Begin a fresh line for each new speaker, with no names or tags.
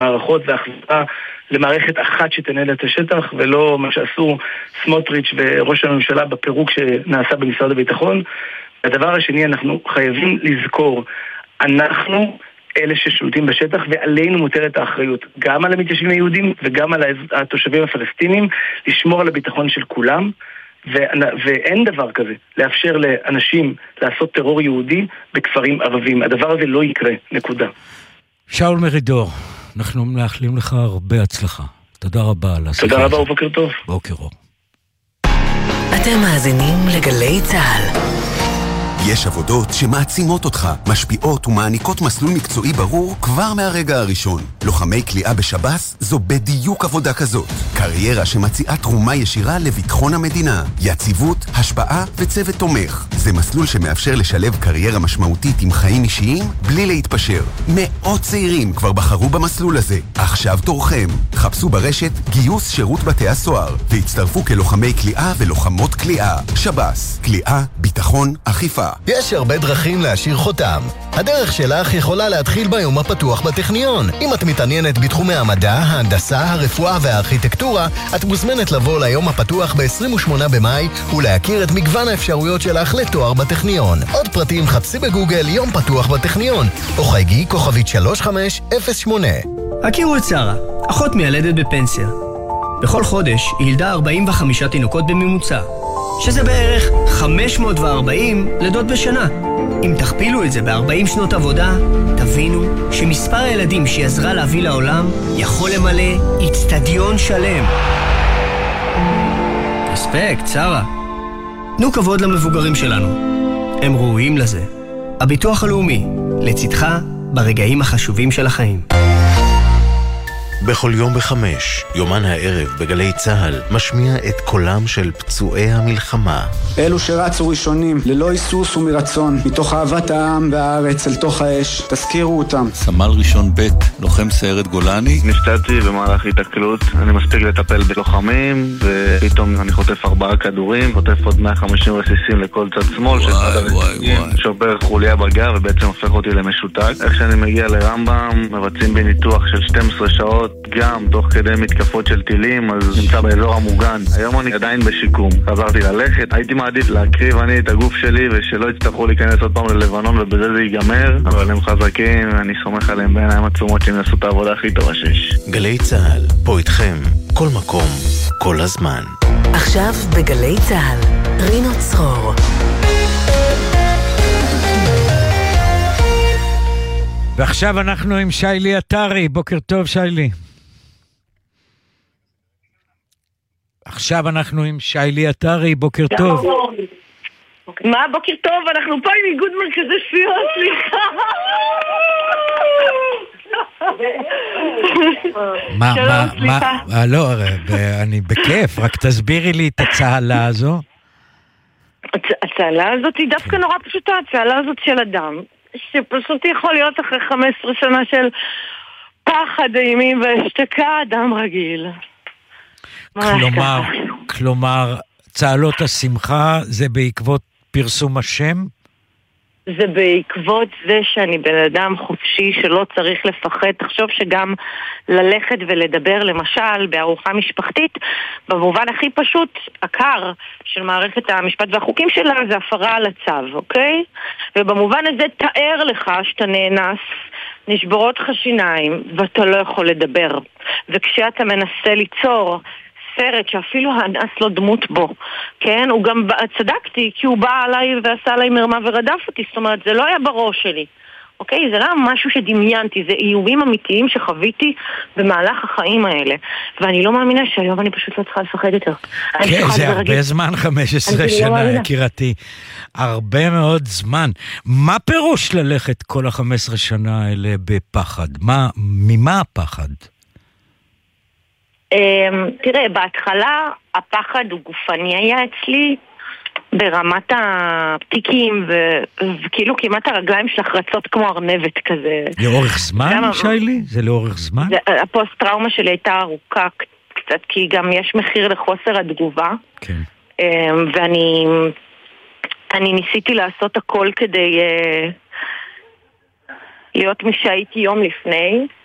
מערכות והחזרה למערכת אחת שתנהל את השטח, ולא מה שעשו סמוטריץ' וראש הממשלה בפירוק שנעשה במשרד הביטחון. הדבר השני, אנחנו חייבים לזכור, אנחנו אלה ששולטים בשטח, ועלינו מוטלת האחריות גם על המתיישבים היהודים וגם על התושבים הפלסטינים לשמור על הביטחון של כולם. ואין דבר כזה לאפשר לאנשים לעשות טרור יהודי בכפרים ערבים. הדבר הזה לא יקרה, נקודה.
שאול מרידור, אנחנו מאחלים לך הרבה הצלחה. תודה רבה על השיחה.
תודה רבה ובוקר טוב.
בוקר אור.
אתם מאזינים לגלי צהל.
יש עבודות שמעצימות אותך, משפיעות ומעניקות מסלול מקצועי ברור כבר מהרגע הראשון. לוחמי כליאה בשב"ס זו בדיוק עבודה כזאת. קריירה שמציעה תרומה ישירה לביטחון המדינה, יציבות, השפעה וצוות תומך. זה מסלול שמאפשר לשלב קריירה משמעותית עם חיים אישיים בלי להתפשר. מאות צעירים כבר בחרו במסלול הזה. עכשיו תורכם. חפשו ברשת גיוס שירות בתי הסוהר והצטרפו כלוחמי כליאה ולוחמות כליאה. שב"ס, כליאה, ביטחון, אכיפה.
יש הרבה דרכים להשאיר חותם. הדרך שלך יכולה להתחיל ביום הפתוח בטכניון. אם את מתעניינת בתחומי המדע, ההנדסה, הרפואה והארכיטקטורה, את מוזמנת לבוא ליום הפתוח ב-28 במאי ולהכיר את מגוון האפשרויות שלך לתואר בטכניון. עוד פרטים חפשי בגוגל יום פתוח בטכניון, או חייגי כוכבית 3508.
הכירו את שרה, אחות מיילדת בפנסיה. בכל חודש היא ילדה 45 תינוקות בממוצע, שזה בערך 540 לידות בשנה. אם תכפילו את זה ב-40 שנות עבודה, תבינו שמספר הילדים שהיא עזרה להביא לעולם יכול למלא אצטדיון שלם. אספקט, שרה. תנו כבוד למבוגרים שלנו. הם ראויים לזה. הביטוח הלאומי, לצדך ברגעים החשובים של החיים.
בכל יום ב5, יומן הערב בגלי צהל משמיע את קולם של פצועי המלחמה.
אלו שרצו ראשונים, ללא היסוס ומרצון, מתוך אהבת העם והארץ אל תוך האש, תזכירו אותם.
סמל ראשון ב', לוחם סיירת גולני.
נפצעתי במהלך התקלות, אני מספיק לטפל בלוחמים, ופתאום אני חוטף 4 כדורים, חוטף עוד 150 רסיסים לכל צד שמאל, שובר חוליה בגב ובעצם הופך אותי למשותק. איך שאני מגיע לרמב"ם, מבצעים בי ניתוח של 12 שעות, גם תוך כדי מתקפות של טילים, אז נמצא באזור המוגן. היום אני עדיין בשיקום. חזרתי ללכת, הייתי מעדיף להקריב אני את הגוף שלי ושלא יצטרכו להיכנס עוד פעם ללבנון ובזה זה ייגמר, אבל הם חזקים ואני סומך עליהם בעיניים עצומות שהם יעשו את העבודה הכי טובה שיש.
גלי צהל, פה איתכם, כל מקום, כל הזמן.
עכשיו בגלי צהל, רינו צרור.
ועכשיו אנחנו עם שיילי עטרי. בוקר טוב שיילי. עכשיו אנחנו עם שיילי עטרי. בוקר טוב.
מה בוקר טוב? אנחנו פה עם איגוד מרכזי סיוע,
סליחה. לא, אני בכיף, רק תסבירי לי את הצהלה הזו.
הצהלה הזאת היא דווקא נורא פשוטה. הצהלה הזאת של אדם שפשוט יכול להיות אחרי 15 שנה של פחד אימים והשתקה, אדם רגיל.
כלומר, צהלות השמחה זה בעקבות פרסום השם?
זה בעקבות זה שאני בן אדם חופשי שלא צריך לפחד. תחשוב שגם ללכת ולדבר למשל בארוחה משפחתית, במובן הכי פשוט, הקר של מערכת המשפט והחוקים שלה זה הפרה על הצו, אוקיי? ובמובן הזה תאר לך שאתה נאנס, נשברות לך שיניים ואתה לא יכול לדבר. וכשאתה מנסה ליצור סרט שאפילו האנס לא דמות בו, כן? הוא גם צדקתי, כי הוא בא עליי ועשה עליי מרמה ורדף אותי, זאת אומרת, זה לא היה בראש שלי, אוקיי? זה לא משהו שדמיינתי, זה איומים אמיתיים שחוויתי במהלך החיים האלה, ואני לא מאמינה שהיום אני פשוט לא צריכה לפחד יותר.
כן, זה הרבה זמן, 15 שנה, יקירתי. הרבה מאוד זמן. מה פירוש ללכת כל ה-15 שנה האלה בפחד? ממה הפחד?
תראה, בהתחלה הפחד הוא גופני היה אצלי ברמת הפתיקים וכאילו כמעט הרגליים שלך רצות כמו ארנבת כזה.
לאורך זמן, שיילי? זה לאורך זמן?
הפוסט טראומה שלי הייתה ארוכה קצת, כי גם יש מחיר לחוסר התגובה.
כן.
ואני ניסיתי לעשות הכל כדי להיות מי שהייתי יום לפני.